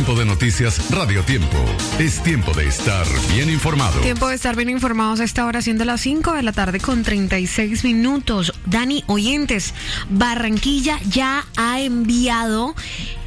Tiempo de noticias Radio Tiempo. Es tiempo de estar bien informado. Tiempo de estar bien informados a esta hora, siendo las 5 de la tarde con 36 minutos. Dani, oyentes, Barranquilla ya ha enviado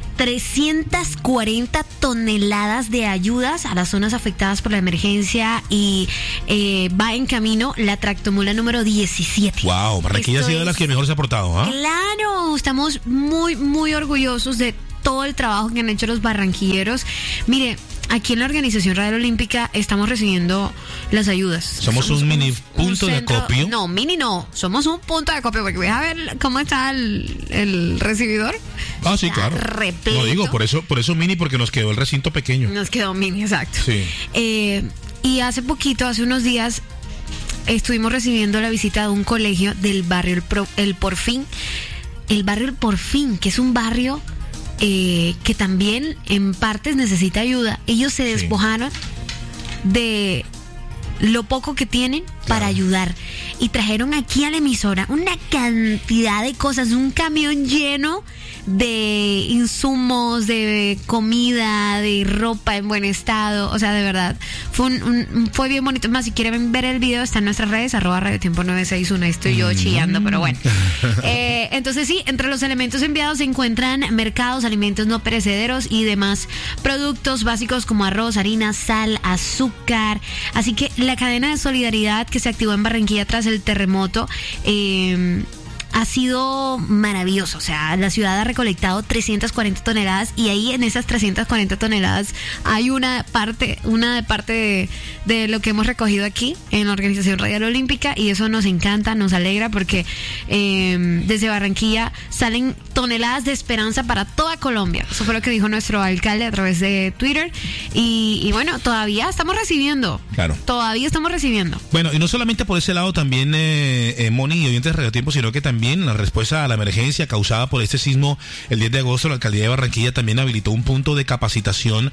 340 toneladas de ayudas a las zonas afectadas por la emergencia y va en camino la tractomula número 17. Wow, Barranquilla ha sido de las que mejor se ha portado, ¿ah? Claro, estamos muy orgullosos de todo el trabajo que han hecho los barranquilleros. Mire, aquí en la Organización Radial Olímpica estamos recibiendo las ayudas. Somos un mini punto de acopio. No, mini no. Somos un punto de acopio, porque voy a ver cómo está el recibidor. Ah, sí, claro. Repleto. No digo, por eso mini, porque nos quedó el recinto pequeño. Nos quedó mini, exacto. Sí. Y hace unos días, estuvimos recibiendo la visita de un colegio del barrio El Porfín. El barrio El Porfín, que es un barrio que también en partes necesita ayuda. Ellos se despojaron de lo poco que tienen para ayudar y trajeron aquí a la emisora una cantidad de cosas, un camión lleno de insumos, de comida, de ropa en buen estado. O sea, de verdad, fue bien bonito. Más, si quieren ver el video, está en nuestras redes, @radiotiempo961. Ahí estoy yo chillando, pero bueno. Entonces sí, entre los elementos enviados se encuentran mercados, alimentos no perecederos y demás productos básicos como arroz, harina, sal, azúcar. Así que la cadena de solidaridad que se activó en Barranquilla tras el terremoto ha sido maravilloso. O sea, la ciudad ha recolectado 340 toneladas y ahí en esas 340 toneladas hay una parte de lo que hemos recogido aquí en la Organización Radial Olímpica, y eso nos encanta, nos alegra, porque desde Barranquilla salen toneladas de esperanza para toda Colombia. Eso fue lo que dijo nuestro alcalde a través de Twitter y bueno, todavía estamos recibiendo. Claro. Todavía estamos recibiendo. Bueno, y no solamente por ese lado también, Moni y oyentes de Radio Tiempo, sino que también la respuesta a la emergencia causada por este sismo el 10 de agosto, la alcaldía de Barranquilla también habilitó un punto de captación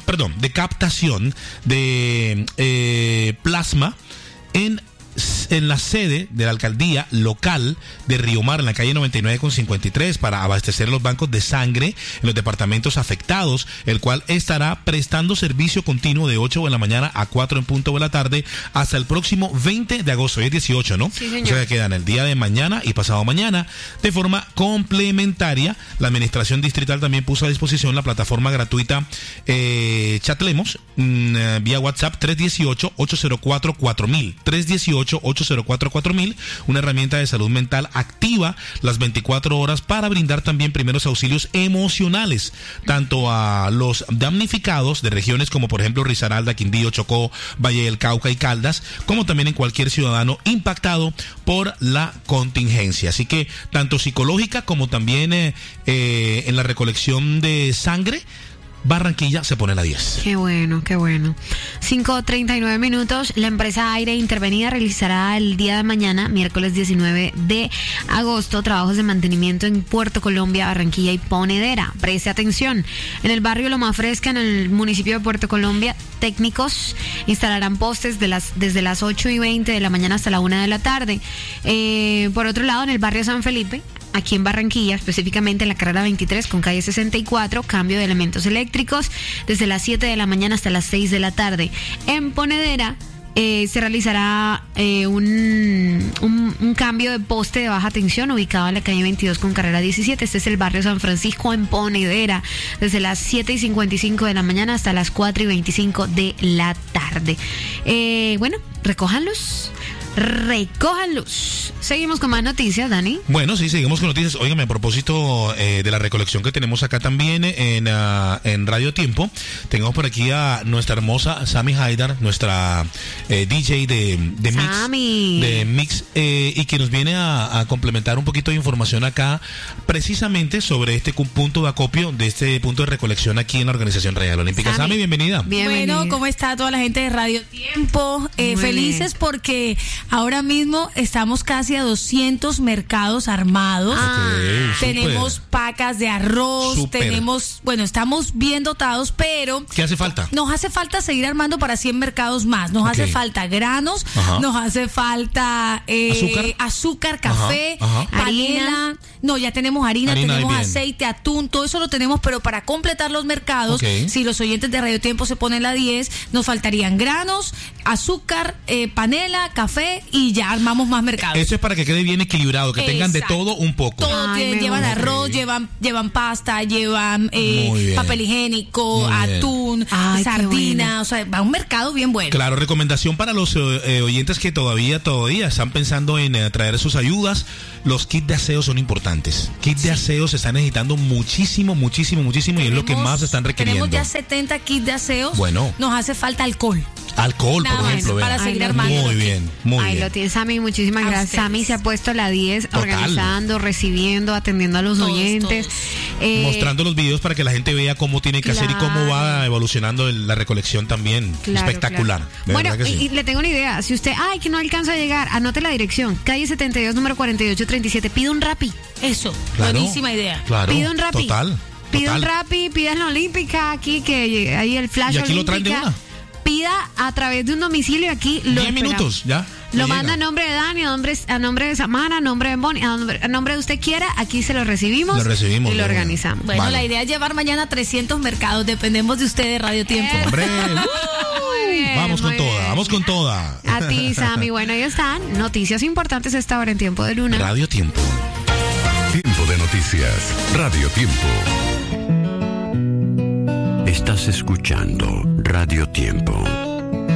de plasma en la sede de la alcaldía local de Río Mar, en la calle 99 con 53, para abastecer los bancos de sangre en los departamentos afectados, el cual estará prestando servicio continuo de 8 de la mañana a 4 en punto de la tarde hasta el próximo 20 de agosto. Hoy es 18, ¿no? Sí, señor. O sea que quedan el día de mañana y pasado mañana. De forma complementaria, la administración distrital también puso a disposición la plataforma gratuita Chatlemos vía WhatsApp 318-804-4000. 318-804-4000, una herramienta de salud mental activa las 24 horas para brindar también primeros auxilios emocionales, tanto a los damnificados de regiones como por ejemplo Risaralda, Quindío, Chocó, Valle del Cauca y Caldas, como también en cualquier ciudadano impactado por la contingencia. Así que tanto psicológica como también en la recolección de sangre, Barranquilla se pone la 10. Qué bueno, qué bueno. 5:39 minutos. La empresa Aire Intervenida realizará el día de mañana, miércoles 19 de agosto, trabajos de mantenimiento en Puerto Colombia, Barranquilla y Ponedera. Preste atención. En el barrio Loma Fresca, en el municipio de Puerto Colombia, técnicos instalarán postes desde las 8:20 de la mañana hasta la 1 de la tarde. Por otro lado, en el barrio San Felipe, aquí en Barranquilla, específicamente en la carrera 23 con calle 64, cambio de elementos eléctricos desde las 7 de la mañana hasta las 6 de la tarde. En Ponedera se realizará un cambio de poste de baja tensión ubicado en la calle 22 con carrera 17. Este es el barrio San Francisco en Ponedera, desde las 7:55 de la mañana hasta las 4:25 de la tarde. Bueno, recójanlos. Seguimos con más noticias, Dani. Bueno, sí, seguimos con noticias. Óigame, a propósito de la recolección que tenemos acá también en Radio Tiempo, tenemos por aquí a nuestra hermosa Sami Haidar, nuestra DJ de Mix, y que nos viene a complementar un poquito de información acá, precisamente sobre este punto de acopio, de este punto de recolección aquí en la Organización Radial Olímpica. Sami, bienvenida. Bueno, ¿cómo está toda la gente de Radio Tiempo? Felices porque Ahora mismo estamos casi a 200 mercados armados. Tenemos pacas de arroz, estamos bien dotados, pero ¿qué hace falta? Nos hace falta seguir armando para 100 mercados más. Nos hace falta granos, nos hace falta azúcar, café, panela. No, ya tenemos harina tenemos aceite, atún, todo eso lo tenemos, pero para completar los mercados, si los oyentes de Radio Tiempo se ponen la 10, nos faltarían granos, azúcar, panela, café y ya armamos más mercados. Eso es para que quede bien equilibrado, que tengan de todo un poco. Llevan arroz, llevan pasta, llevan papel higiénico, atún, sardina, o sea, va a un mercado bien bueno. Claro, recomendación para los oyentes que todavía están pensando en traer sus ayudas. Los kits de aseo son importantes. Kits de aseo se están necesitando muchísimo y es lo que más están requiriendo. Tenemos ya 70 kits de aseo. Bueno. Nos hace falta alcohol. Por ejemplo. Para seguir armando. Muy bien. Ahí lo tiene Sammy, muchísimas gracias. Sammy se ha puesto la 10, organizando, recibiendo, atendiendo a los oyentes. Mostrando los videos para que la gente vea cómo tiene que hacer y cómo va evolucionando la recolección también. Espectacular. Bueno, y le tengo una idea. Si usted, que no alcanza a llegar, anote la dirección. Calle 72, número 4837. Pida un Rappi. Eso, buenísima idea. Claro, pida un Rappi. Pida un Total. Rappi, pida en la Olímpica, aquí que hay el flash y aquí Olímpica. lo traen de una. Pida a través de un domicilio, aquí lo 10 minutos, ya. Lo manda a nombre de Dani, a nombre de Samara, a nombre de Bonnie, a nombre de usted quiera, aquí se lo recibimos. Y lo organizamos. Bueno, la idea es llevar mañana 300 mercados, dependemos de usted de Radio Tiempo. ¡Hombre! Vamos con toda. A ti, Sammy. Bueno, ahí están noticias importantes esta hora en Tiempo de Luna. Radio Tiempo. Tiempo de noticias. Radio Tiempo. Estás escuchando Radio Tiempo.